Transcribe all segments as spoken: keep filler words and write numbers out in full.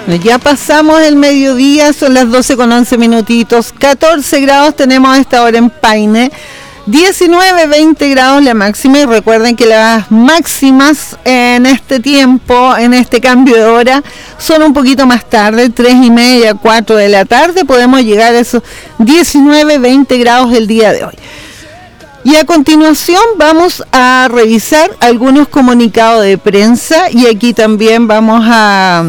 Ya pasamos el mediodía, son las doce con once minutitos, catorce grados tenemos a esta hora en Paine, diecinueve, veinte grados la máxima, y recuerden que las máximas en este tiempo, en este cambio de hora, son un poquito más tarde, tres y media, cuatro de la tarde, podemos llegar a esos diecinueve, veinte grados el día de hoy. Y a continuación vamos a revisar algunos comunicados de prensa, y aquí también vamos a...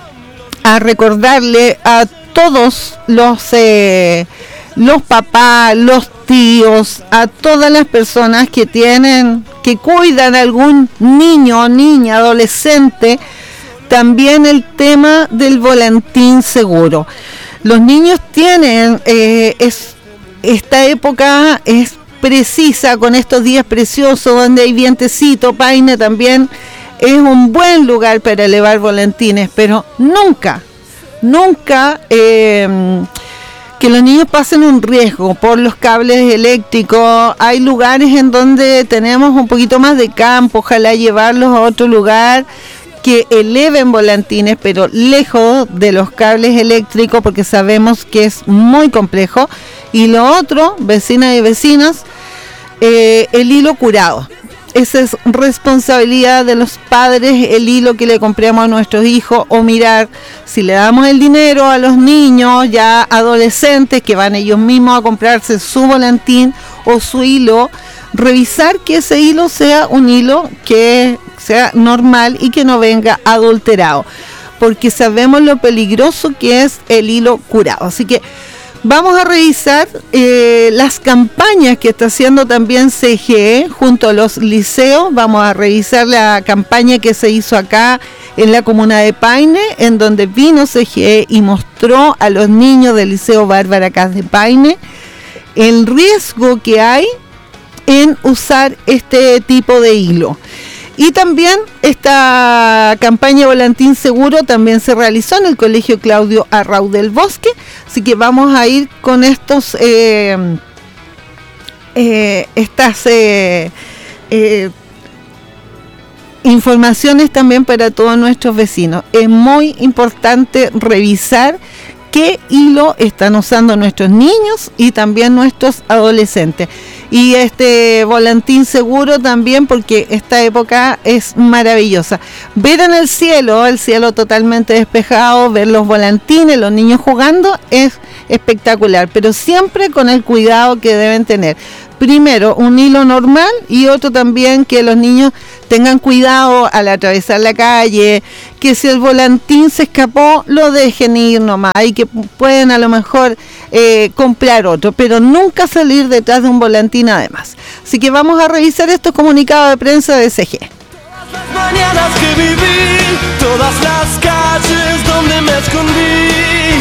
a recordarle a todos los eh, los papás, los tíos, a todas las personas que tienen, que cuidan a algún niño, niña, adolescente, también el tema del volantín seguro. Los niños tienen, eh, es, esta época es precisa, con estos días preciosos donde hay vientecito. Paine también es un buen lugar para elevar volantines, pero nunca, nunca eh, que los niños pasen un riesgo por los cables eléctricos. Hay lugares en donde tenemos un poquito más de campo, ojalá llevarlos a otro lugar que eleven volantines, pero lejos de los cables eléctricos, porque sabemos que es muy complejo. Y lo otro, vecinas y vecinos, eh, el hilo curado. Esa es responsabilidad de los padres, el hilo que le compramos a nuestros hijos, o mirar si le damos el dinero a los niños ya adolescentes que van ellos mismos a comprarse su volantín o su hilo, revisar que ese hilo sea un hilo que sea normal y que no venga adulterado, porque sabemos lo peligroso que es el hilo curado. Así que vamos a revisar eh, las campañas que está haciendo también C G E junto a los liceos. Vamos a revisar la campaña que se hizo acá en la comuna de Paine, en donde vino C G E y mostró a los niños del Liceo Bárbara Kass de Paine el riesgo que hay en usar este tipo de hilo. Y también esta campaña Volantín Seguro también se realizó en el Colegio Claudio Arrau del Bosque, así que vamos a ir con estos eh, eh, estas eh, eh, informaciones también para todos nuestros vecinos. Es muy importante revisar qué hilo están usando nuestros niños y también nuestros adolescentes. Y este volantín seguro también, porque esta época es maravillosa. Ver en el cielo, el cielo totalmente despejado, ver los volantines, los niños jugando, es espectacular, pero siempre con el cuidado que deben tener. Primero, un hilo normal, y otro también que los niños tengan cuidado al atravesar la calle, que si el volantín se escapó, lo dejen ir nomás, y que pueden a lo mejor eh, comprar otro, pero nunca salir detrás de un volantín además. Así que vamos a revisar estos comunicados de prensa de C G E. Todas las mañanas que viví, todas las calles donde me escondí,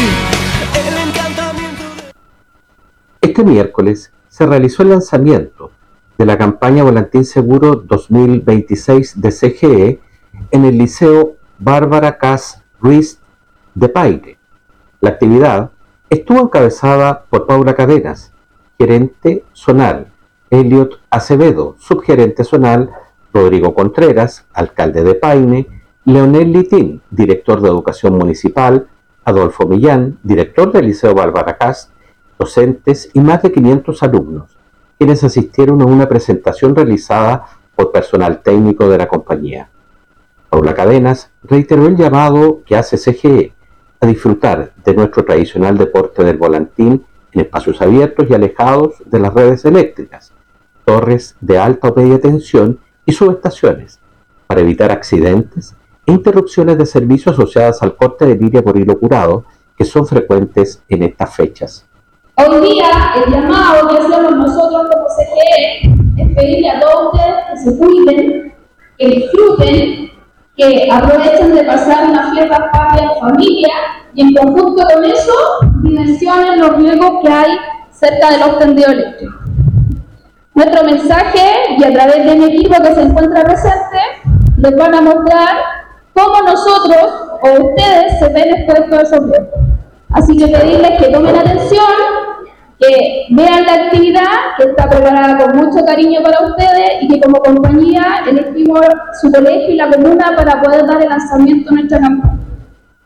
el encantamiento de... Este miércoles se realizó el lanzamiento de la campaña Volantín Seguro dos mil veintiséis de C G E en el Liceo Bárbara Kass Ruiz de Paine. La actividad estuvo encabezada por Paula Cadenas, gerente zonal, Elliot Acevedo, subgerente zonal, Rodrigo Contreras, alcalde de Paine, Leonel Litín, director de Educación Municipal, Adolfo Millán, director del Liceo Bárbara Kass, docentes y más de quinientos alumnos, quienes asistieron a una presentación realizada por personal técnico de la compañía. Paula Cadenas reiteró el llamado que hace C G E a disfrutar de nuestro tradicional deporte del volantín en espacios abiertos y alejados de las redes eléctricas, torres de alta o media tensión y subestaciones, para evitar accidentes e interrupciones de servicio asociadas al corte de línea por hilo curado, que son frecuentes en estas fechas. Hoy día, el llamado que hacemos nosotros como C G E es pedirle a todos ustedes que se cuiden, que disfruten, que aprovechen de pasar unas fiestas patrias en familia, y en conjunto con eso dimensionen los riesgos que hay cerca de los tendidos eléctricos. Nuestro mensaje, y a través de mi equipo que se encuentra presente, les van a mostrar cómo nosotros o ustedes se ven expuestos a esos riesgos. Así que pedirles que tomen atención, que vean la actividad, que está preparada con mucho cariño para ustedes, y que como compañía elegimos su colegio y la comuna para poder dar el lanzamiento a nuestra campaña.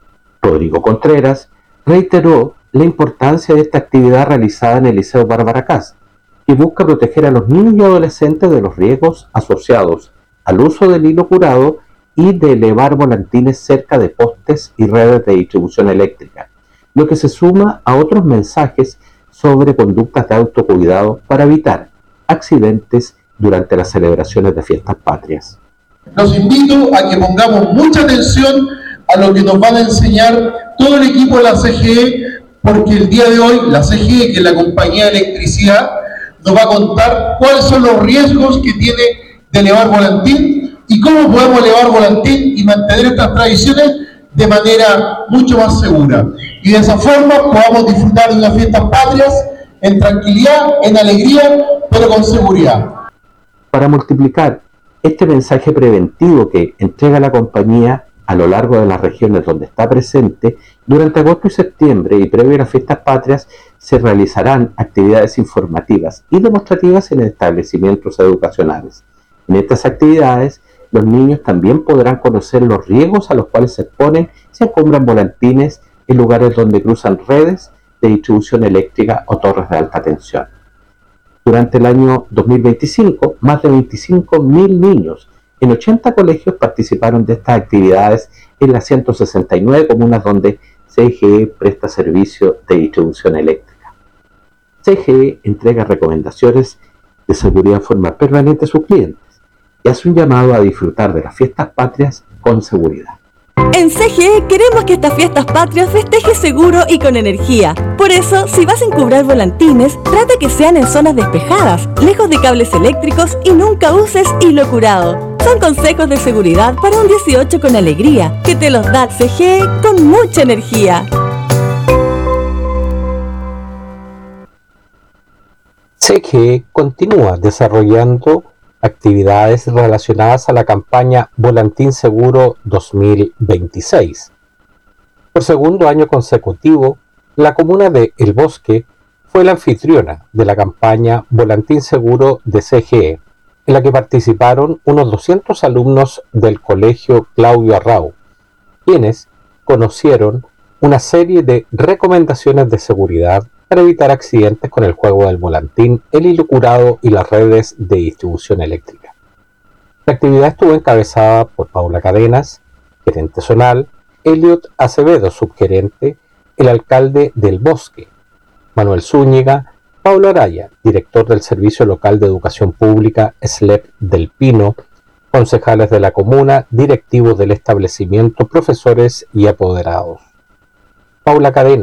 Rodrigo Contreras reiteró la importancia de esta actividad realizada en el Liceo Bárbara Kass, que busca proteger a los niños y adolescentes de los riesgos asociados al uso del hilo curado y de elevar volantines cerca de postes y redes de distribución eléctrica, lo que se suma a otros mensajes sobre conductas de autocuidado para evitar accidentes durante las celebraciones de fiestas patrias. Los invito a que pongamos mucha atención a lo que nos van a enseñar todo el equipo de la C G E, porque el día de hoy la C G E, que es la compañía de electricidad, nos va a contar cuáles son los riesgos que tiene de elevar volantín y cómo podemos elevar volantín y mantener estas tradiciones de manera mucho más segura. Y de esa forma podamos disfrutar de unas fiestas patrias en tranquilidad, en alegría, pero con seguridad. Para multiplicar este mensaje preventivo que entrega la compañía a lo largo de las regiones donde está presente, durante agosto y septiembre y previo a las fiestas patrias se realizarán actividades informativas y demostrativas en establecimientos educacionales. En estas actividades, los niños también podrán conocer los riesgos a los cuales se exponen si encumbran volantines en lugares donde cruzan redes de distribución eléctrica o torres de alta tensión. Durante el año dos mil veinticinco, más de veinticinco mil niños en ochenta colegios participaron de estas actividades en las ciento sesenta y nueve comunas donde C G E presta servicio de distribución eléctrica. C G E entrega recomendaciones de seguridad en forma permanente a sus clientes y hace un llamado a disfrutar de las fiestas patrias con seguridad. En C G E queremos que estas fiestas patrias festejes seguro y con energía. Por eso, si vas a encubrar volantines, trata que sean en zonas despejadas, lejos de cables eléctricos y nunca uses hilo curado. Son consejos de seguridad para un dieciocho con alegría, que te los da C G E con mucha energía. C G E continúa desarrollando actividades relacionadas a la campaña Volantín Seguro dos mil veintiséis. Por segundo año consecutivo, la comuna de El Bosque fue la anfitriona de la campaña Volantín Seguro de C G E, en la que participaron unos doscientos alumnos del Colegio Claudio Arrau, quienes conocieron una serie de recomendaciones de seguridad para evitar accidentes con el juego del volantín, el hilo curado y las redes de distribución eléctrica. La actividad estuvo encabezada por Paula Cadenas, gerente zonal, Elliot Acevedo, subgerente, el alcalde del Bosque, Manuel Zúñiga, Pablo Araya, director del Servicio Local de Educación Pública S L E P del Pino, concejales de la comuna, directivos del establecimiento, profesores y apoderados. Paula Cadenas